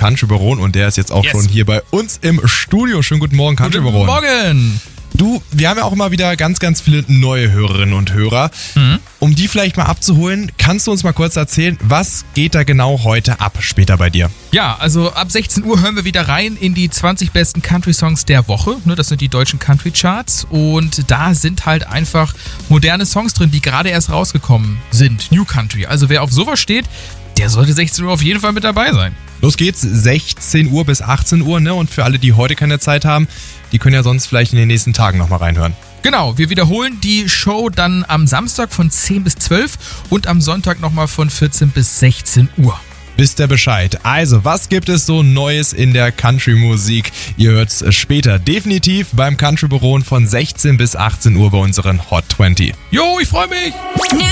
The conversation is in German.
Country Baron und der ist jetzt auch schon hier bei uns im Studio. Schönen guten Morgen, Country Baron. Guten Morgen! Du, wir haben ja auch immer wieder ganz, ganz viele neue Hörerinnen und Hörer. Um die vielleicht mal abzuholen, kannst du uns mal kurz erzählen, was geht da genau heute ab später bei dir? Ja, also ab 16 Uhr hören wir wieder rein in die 20 besten Country-Songs der Woche. Das sind die deutschen Country-Charts und da sind halt einfach moderne Songs drin, die gerade erst rausgekommen sind. New Country. Also wer auf sowas steht, der sollte 16 Uhr auf jeden Fall mit dabei sein. Los geht's, 16 Uhr bis 18 Uhr, ne? Und für alle, die heute keine Zeit haben, die können ja sonst vielleicht in den nächsten Tagen nochmal reinhören. Genau, wir wiederholen die Show dann am Samstag von 10 bis 12 und am Sonntag nochmal von 14 bis 16 Uhr. Wisst ihr Bescheid? Also, was gibt es so Neues in der Country-Musik? Ihr hört's später definitiv beim Country Baron von 16 bis 18 Uhr bei unseren Hot 20. Jo, ich freue mich!